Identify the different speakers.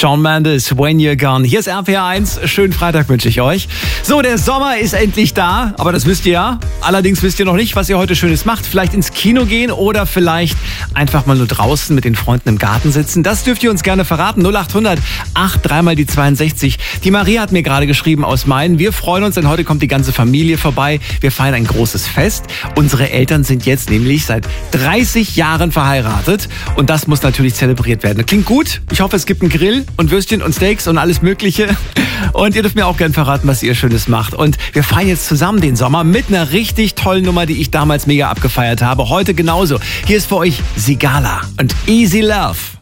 Speaker 1: Shawn Mendes, When You're Gone. Hier ist RPR1. Schönen Freitag wünsche ich euch. So, der Sommer ist endlich da, aber das wisst ihr ja. Allerdings wisst ihr noch nicht, was ihr heute Schönes macht. Vielleicht ins Kino gehen oder vielleicht einfach mal nur draußen mit den Freunden im Garten sitzen. Das dürft ihr uns gerne verraten. 0800 83 mal die 62. Die Maria hat mir gerade geschrieben aus Main. Wir freuen uns, denn heute kommt die ganze Familie vorbei. Wir feiern ein großes Fest. Unsere Eltern sind jetzt nämlich seit 30 Jahren verheiratet. Und das muss natürlich zelebriert werden. Klingt gut. Ich hoffe, es gibt einen Grill und Würstchen und Steaks und alles Mögliche. Und ihr dürft mir auch gerne verraten, was ihr Schönes macht. Und wir feiern jetzt zusammen den Sommer mit einer richtig tollen Nummer, die ich damals mega abgefeiert habe. Heute genauso. Hier ist für euch Sigala und Easy Love.